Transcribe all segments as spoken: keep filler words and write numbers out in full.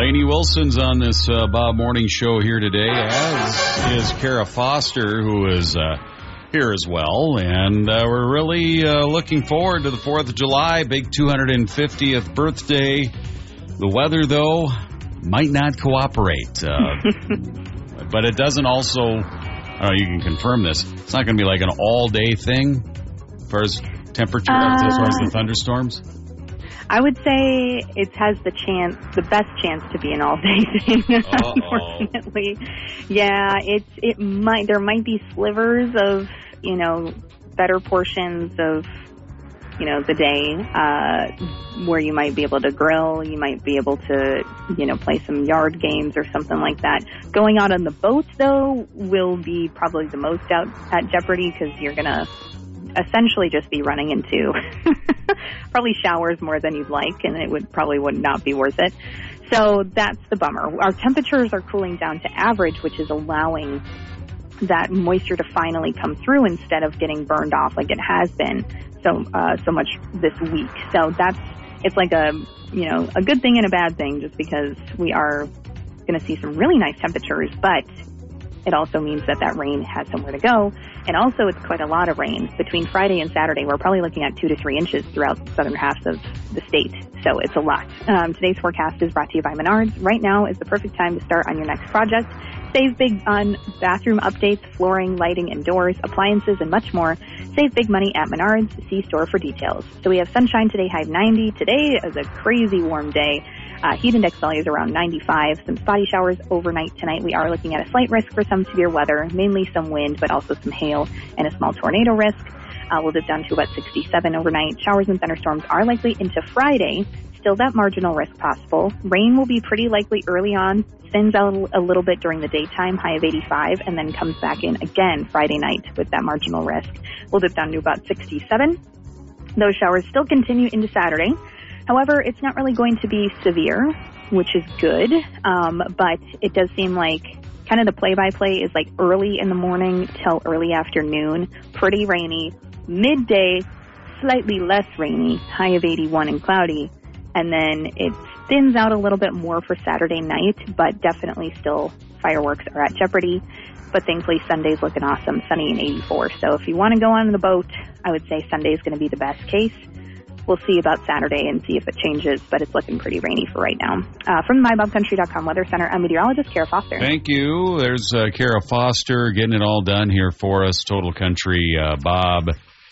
Lainey Wilson's on this uh, Bob Morning Show here today, as is Kara Foster, who is uh, here as well. And uh, we're really uh, looking forward to the fourth of July, big two hundred fiftieth birthday. The weather, though, might not cooperate. Uh, but it doesn't also, I don't know, you can confirm this, it's not going to be like an all-day thing as far as temperature, uh, as far as the thunderstorms. I would say it has the chance, the best chance to be an all-day thing. Unfortunately, yeah, it's it might there might be slivers of you know better portions of you know the day uh, where you might be able to grill, you might be able to you know play some yard games or something like that. Going out on the boat though will be probably the most out at jeopardy because you're gonna essentially just be running into probably showers more than you'd like, and it would probably would not be worth it. So that's the bummer. Our temperatures are cooling down to average, which is allowing that moisture to finally come through instead of getting burned off like it has been so uh, so much this week. So that's it's like a you know a good thing and a bad thing, just because we are going to see some really nice temperatures, but it also means that that rain has somewhere to go. And also, it's quite a lot of rain. Between Friday and Saturday, we're probably looking at two to three inches throughout the southern half of the state. So it's a lot. Um, today's forecast is brought to you by Menards. Right now is the perfect time to start on your next project. Save big on bathroom updates, flooring, lighting, and doors, appliances, and much more. Save big money at Menards. See store for details. So we have sunshine today, high of ninety. Today is a crazy warm day. Uh, heat index value is around ninety-five. Some spotty showers overnight tonight. We are looking at a slight risk for some severe weather, mainly some wind, but also some hail and a small tornado risk. Uh, we'll dip down to about sixty-seven overnight. Showers and thunderstorms are likely into Friday. Still that marginal risk possible. Rain will be pretty likely early on, thins out a little bit during the daytime, high of eighty-five, and then comes back in again Friday night with that marginal risk. We'll dip down to about sixty-seven. Those showers still continue into Saturday. However, it's not really going to be severe, which is good, um, but it does seem like kind of the play-by-play is like early in the morning till early afternoon, pretty rainy, midday, slightly less rainy, high of eighty-one and cloudy, and then it thins out a little bit more for Saturday night, but definitely still fireworks are at jeopardy. But thankfully, Sunday's looking awesome, sunny and eighty-four. So if you want to go on the boat, I would say Sunday's going to be the best case. We'll see about Saturday and see if it changes, but it's looking pretty rainy for right now. Uh, from the my bob country dot com Weather Center, I'm meteorologist Kara Foster. Thank you. There's uh, Kara Foster getting it all done here for us. Total Country uh, Bob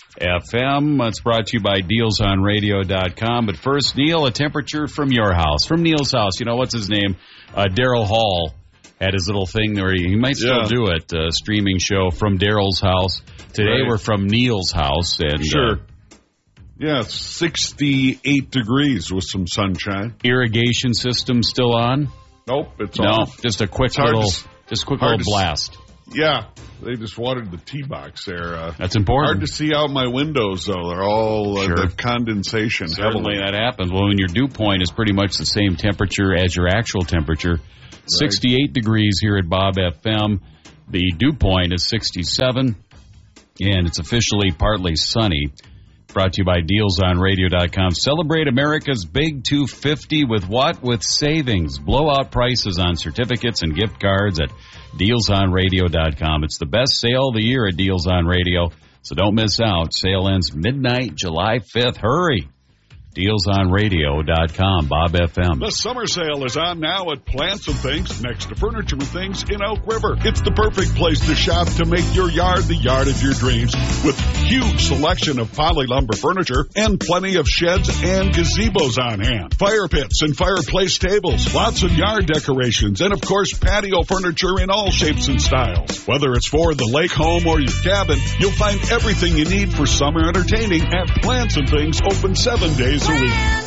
F M. It's brought to you by deals on radio dot com. But first, Neil, a temperature from your house. From Neil's house. You know, what's his name? Uh, Daryl Hall had his little thing where he, he might still yeah. do it. Uh, streaming show from Daryl's house. Today right. we're from Neil's house. And, sure. Uh, Yeah, it's sixty-eight degrees with some sunshine. Irrigation system still on? Nope, it's no, off. Just a quick little, to, just quick little blast. Yeah, they just watered the tee box there. Uh, That's important. Hard to see out my windows though; they're all uh, sure. the condensation. Certainly, heavily. that happens. Well, when your dew point is pretty much the same temperature as your actual temperature, right. sixty-eight degrees here at Bob F M. The dew point is sixty-seven, and it's officially partly sunny. Brought to you by deals on radio dot com. Celebrate America's Big two fifty with what? With savings. Blowout prices on certificates and gift cards at deals on radio dot com. It's the best sale of the year at Deals on Radio, so don't miss out. Sale ends midnight, July fifth. Hurry. deals on radio dot com. Bob F M. The summer sale is on now at Plants and Things next to Furniture and Things in Elk River. It's the perfect place to shop to make your yard the yard of your dreams with huge selection of poly lumber furniture and plenty of sheds and gazebos on hand. Fire pits and fireplace tables, lots of yard decorations, and of course patio furniture in all shapes and styles. Whether it's for the lake home or your cabin, you'll find everything you need for summer entertaining at Plants and Things, open seven days a week.